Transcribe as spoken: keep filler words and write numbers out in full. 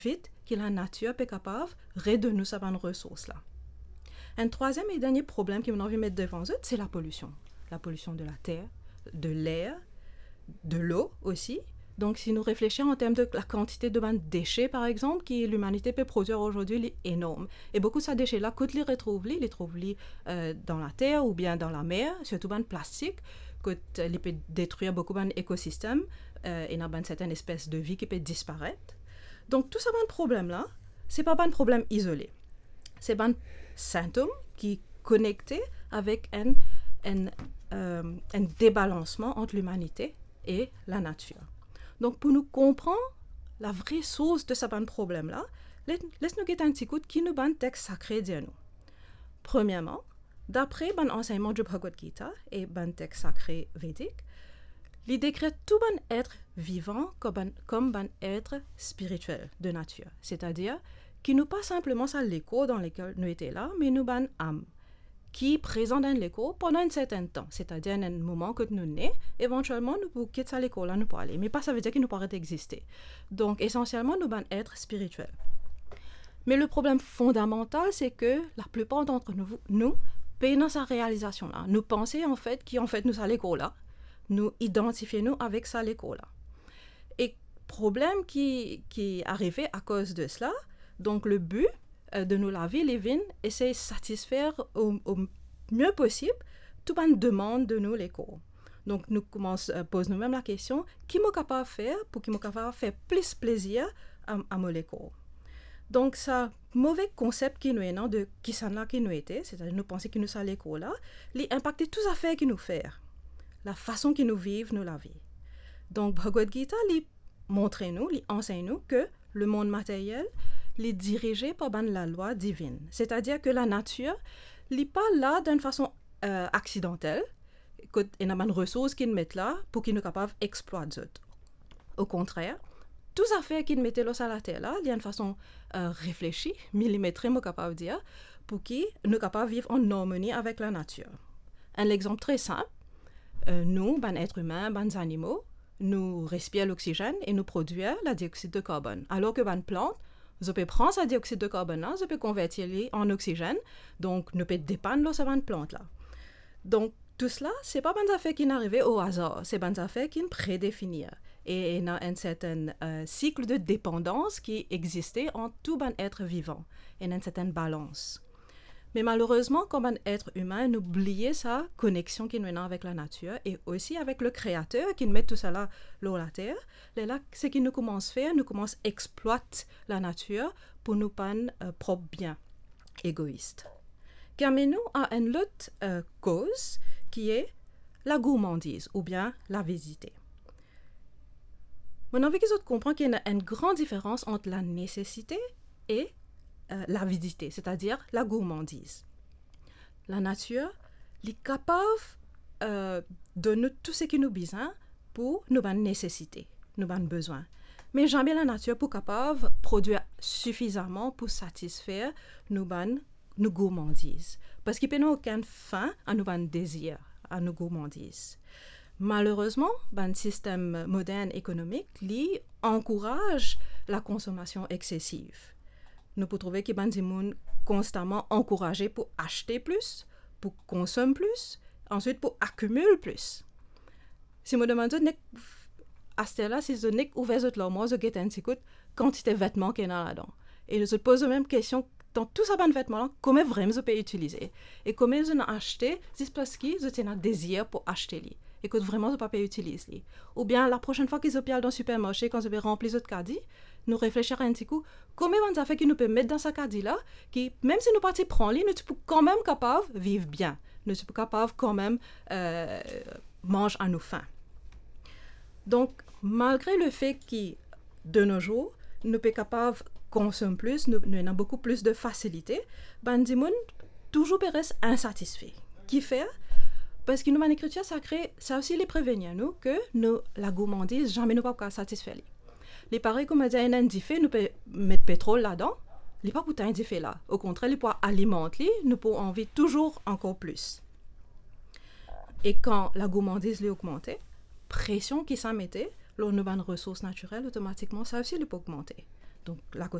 vite que la nature est capable de redonner ces ressources-là. Un troisième et dernier problème que nous envie de mettre devant eux, c'est la pollution. La pollution de la terre, de l'air, de l'eau aussi. Donc, si nous réfléchissons en termes de la quantité de déchets, par exemple, que l'humanité peut produire aujourd'hui, est énorme. Et beaucoup de ces déchets-là, quand les retrouvent, les trouvent euh, dans la terre ou bien dans la mer, surtout dans le plastique, quand ils peuvent détruire beaucoup d'écosystèmes euh, et il y a une certaine espèce de vie qui peut disparaître. Donc, tout ça, un problème-là, ce n'est pas un problème isolé. C'est un symptôme qui est connecté avec un, un, euh, un débalancement entre l'humanité et la nature. Donc, pour nous comprendre la vraie source de ce problème-là, laisse-nous guetter un petit coup de qui nous ban texte sacré dire nous. Premièrement, d'après ban enseignement du Bhagavad Gita et ban texte sacré védique, il décrit tout ban être vivant comme ban, comme ban être spirituel de nature, c'est-à-dire qui nous pas simplement ça l'écho dans lequel nous étions là, mais nous ban âme, qui est présent dans l'écho pendant un certain temps, c'est-à-dire un moment que nous nés, éventuellement nous pouvons quitter l'écho là, nous pouvons aller, mais pas ça veut dire qu'il nous paraît exister. Donc essentiellement nous ban être spirituel. Mais le problème fondamental, c'est que la plupart d'entre nous, nous payons dans sa réalisation là. Nous pensons en fait qu'en fait nous à l'écho là, nous identifions nous avec ça l'écho là. Et problème qui qui est arrivé à cause de cela. Donc, le but euh, de nous laver les vignes, c'est de satisfaire au, au mieux possible toute une demande de nous, les corps. Donc, nous commençons à poser nous-mêmes la question, qui est capable de faire pour qu'il soit capable de faire plus plaisir à, à mon corps. Donc, ça, mauvais concept qui nous est non, de qui ça là qui nous était, c'est-à-dire nous penser que nous sommes les corps là, il impacte toutes les affaires qui nous font, la façon que nous vivons, nous la vie. Donc, Bhagavad Gita, il montre nous, il enseigne nous que le monde matériel est dirigé par la loi divine. C'est-à-dire que la nature n'est pas là d'une façon euh, accidentelle, qu'il y a des ressources qu'ils mettent là pour qu'ils soient capables d'exploiter. Au contraire, toutes les affaires qu'ils mettent là sur la terre, là, il y a une façon euh, réfléchie, millimétrée, je suis capable de dire, pour qu'ils soient capables de vivre en harmonie avec la nature. Un exemple très simple, euh, nous, les êtres humains, les animaux, nous respirons l'oxygène et nous produisons le dioxyde de carbone. Alors que les plantes, je peux prendre ce dioxyde de carbone, je peux convertir en oxygène, donc nous pouvons dépendre de cette plante-là. Donc, tout cela, ce n'est pas des affaires qui n'arrivent au hasard, c'est des affaires qui sont prédéfinies. Et il y a un certain euh, cycle de dépendance qui existait entre tout les êtres vivants, et une certaine balance. Mais malheureusement, comme un être humain, nous oublions sa connexion qui nous a avec la nature et aussi avec le Créateur qui nous met tout ça là, l'eau, la terre. Et là, ce qui nous commence à faire, nous commence à exploiter la nature pour nous pas euh, propre bien, égoïste. Car nous à une autre euh, cause qui est la gourmandise ou bien l'avidité. Mon envie qu'ils autres comprennent qu'il y a une grande différence entre la nécessité et Euh, l'avidité, c'est-à-dire la gourmandise. La nature est capable euh, de nous tout ce qui nous besoin pour nos nécessités, nos besoins. Mais jamais la nature est capable de produire suffisamment pour satisfaire nos, nos gourmandises. Parce qu'il n'y a aucune fin à nos désirs, à nos gourmandises. Malheureusement, le système moderne économique lui, encourage la consommation excessive. Nous pouvons trouver que les gens constamment encouragés pour acheter plus, pour consommer plus, ensuite pour accumuler plus. Si je me demande à ce là si je n'ai ouvert leur mois, je vais un petit coup de quantité de vêtements qu'il y a là-dedans. Et je pose la même question, dans tous ces vêtements-là, comment vraiment je peux utiliser? Et comment je n'ai acheté, c'est parce que je un désir pour acheter les. Et que vraiment je ne peux pas utiliser. Ou bien la prochaine fois qu'ils sont dans le supermarché, quand je vais remplir notre caddie, nous réfléchirons un petit coup, comment on a fait qu'ils nous peut mettre dans ce caddie-là, qui, même si nous partons prendre les, nous sommes quand même capables de vivre bien. Nous sommes capables quand même euh, manger à nos faim. Donc, malgré le fait que, de nos jours, nous sommes capables de consommer plus, nous, nous avons beaucoup plus de facilité, ben, des gens toujours restent insatisfaits. Qui fait? Parce que nous, en écriture sacrée, ça aussi les prévenir nous que nous, la gourmandise, jamais nous ne pouvons pas satisfaire. Les pareils, comme on dit, un indiffé, nous pouvons mettre pétrole là-dedans, les pas pour indiffé là. Au contraire, les pouvons alimenter, nous pouvons envie toujours encore plus. Et quand la gourmandise augmente, pression qui s'en mettait, lors de nos ressources naturelles, automatiquement, ça aussi les peut augmenter. Donc, la cause